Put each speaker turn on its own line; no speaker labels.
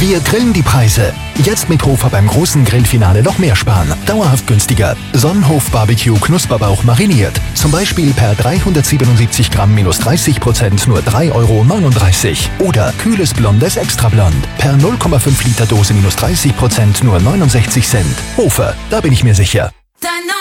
Wir grillen die Preise. Jetzt mit Hofer beim großen Grillfinale noch mehr sparen. Dauerhaft günstiger. Sonnenhof Barbecue Knusperbauch mariniert. Zum Beispiel per 377 Gramm minus 30% nur 3,39 €. Oder kühles Blondes Extrablond. Per 0,5 Liter Dose minus 30% nur 69 Cent. Hofer, da bin ich mir sicher.